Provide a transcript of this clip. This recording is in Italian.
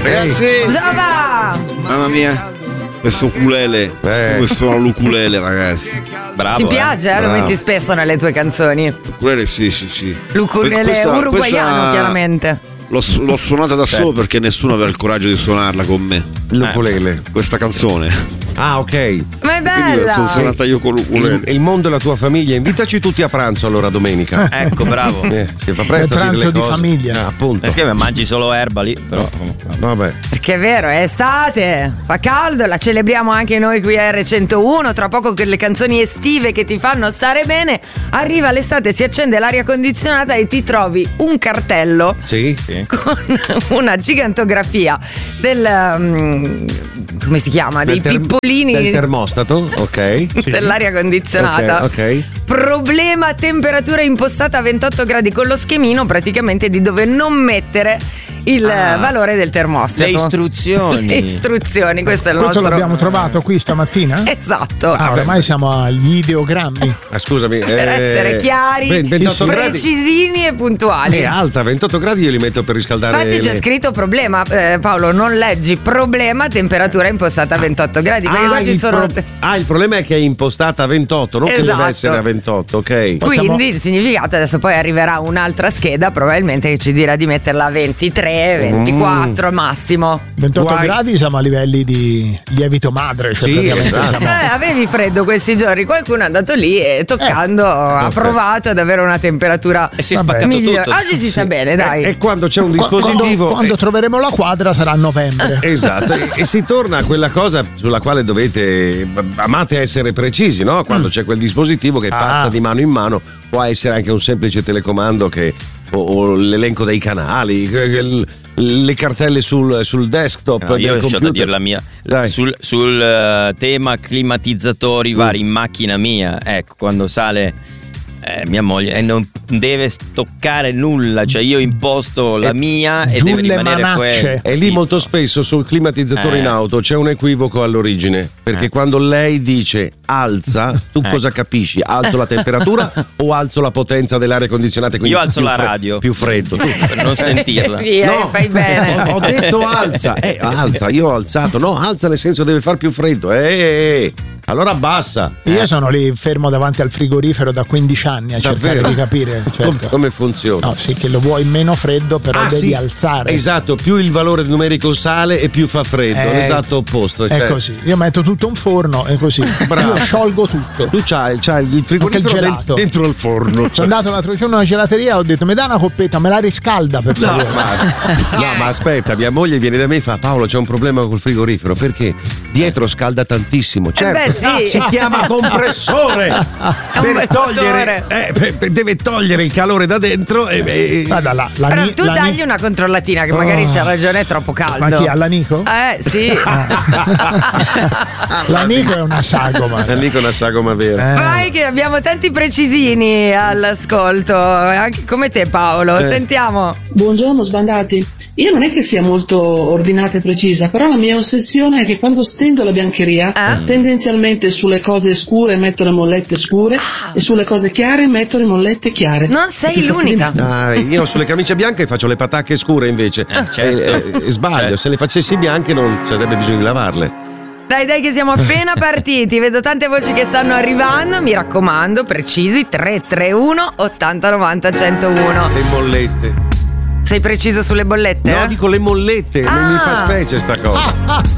Ragazzi! Giova! Mamma mia! Questo ukulele, questo l'ukulele, ragazzi. Bravo. Ti piace? Lo metti spesso nelle tue canzoni. L'ukulele, sì. L'ukulele uruguaiano, chiaramente. L'ho suonata da solo perché nessuno aveva il coraggio di suonarla con me. L'ukulele. Questa canzone. Ah, ok. Ma è Quindi bella! sono suonata io con l'ukulele. Il mondo e la tua famiglia, invitaci tutti a pranzo allora domenica. Ecco, bravo. Che fa presto È a dire pranzo le di cose. famiglia. Appunto. Perché mangi solo erba lì, però. Vabbè. Perché è vero, è estate, fa caldo, la celebriamo anche noi qui a R101. Tra poco che le canzoni estive che ti fanno stare bene. Arriva l'estate, si accende l'aria condizionata e ti trovi un cartello Sì. con una gigantografia del come si chiama? Dei pippolini del termostato, ok. dell'aria condizionata. Ok. Problema temperatura impostata a 28 gradi con lo schemino praticamente di dove non mettere il valore del termostato. Le istruzioni. Le istruzioni, questo è il Questo nostro. l'abbiamo trovato qui stamattina? Esatto. Ormai siamo agli ideogrammi. Scusami. Per essere chiari, 28 gradi. precisini e puntuali. È alta, 28 gradi io li metto per riscaldare. Infatti c'è scritto problema, Paolo, non leggi problema, temperatura impostata a 28 gradi, perché qua ci sono il problema è che è impostata a 28, non che deve Esatto. essere a 28, ok. Quindi il significato, adesso poi arriverà un'altra scheda probabilmente che ci dirà di metterla a 23, 24 massimo. 28 gradi siamo a livelli di lievito madre, cioè Sì, praticamente esatto. siamo- Avevi freddo questi giorni, qualcuno è andato lì e toccando ha provato ad avere una temperatura E si è spaccato migliore. tutto. Oggi si sta bene, dai. E quando c'è un dispositivo quando troveremo la quadra sarà a novembre. Esatto, e si torna a quella cosa sulla quale amate essere precisi, no? Quando c'è quel dispositivo che passa di mano in mano, può essere anche un semplice telecomando o l'elenco dei canali, le cartelle sul desktop. No, io del ho da computer. dire la mia. Dai. Sul tema climatizzatori vari in macchina mia, ecco, quando sale mia moglie non deve toccare nulla, cioè io imposto la mia e giù deve le rimanere manacce. quello. E lì molto spesso sul climatizzatore in auto c'è un equivoco all'origine, perché quando lei dice alza, tu cosa capisci? Alzo la temperatura o alzo la potenza dell'aria condizionata? Quindi Io alzo più la radio. più freddo. Tu. Per non sentirla. Via, fai bene. Ho detto alza. Alza, io ho alzato. No, alza nel senso deve far più freddo. Allora abbassa. Io sono lì fermo davanti al frigorifero da 15 anni a cercare Davvero? di capire Come funziona? No, sì, che lo vuoi meno freddo, però devi sì. alzare. Esatto, più il valore numerico sale e più fa freddo. L'esatto opposto. È così. Io metto tutto in forno e così. Bravo. Io sciolgo tutto. Tu c'hai il frigorifero Anche il gelato. dentro il forno. Sono andato l'altro giorno alla gelateria e ho detto: mi dai una coppetta, me la riscalda per favore. Ma aspetta, mia moglie viene da me e fa: Paolo, c'è un problema col frigorifero perché dietro scalda tantissimo. Certo, beh, sì. si chiama compressore È un per bel togliere, deve togliere il calore da dentro. Guarda, Però tu dagli una controllatina che magari c'ha ragione, è troppo caldo. Ma chi? All'Anico? Sì. L'Anico è una sagoma. L'Anico è una sagoma vera. Vai che abbiamo tanti precisini all'ascolto, anche come te Paolo. Sentiamo. Buongiorno sbandati. Io non è che sia molto ordinata e precisa, però la mia ossessione è che quando stendo la biancheria, tendenzialmente sulle cose scure metto le mollette scure e sulle cose chiare metto le mollette chiare. Non sei l'unica. Io sulle camicie bianche faccio le patacche scure invece. Certo. Sbaglio, Certo. se le facessi bianche non ci sarebbe bisogno di lavarle. Dai che siamo appena partiti. Vedo tante voci che stanno arrivando. Mi raccomando, precisi. 331 80 90 101. Le mollette. Sei preciso sulle bollette? No, dico le mollette, mi fa specie sta cosa.